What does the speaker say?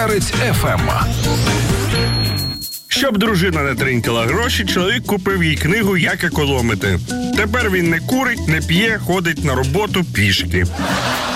ФМ. Щоб дружина не тринькала гроші, чоловік купив їй книгу «Як економити». Тепер він не курить, не п'є, ходить на роботу пішки.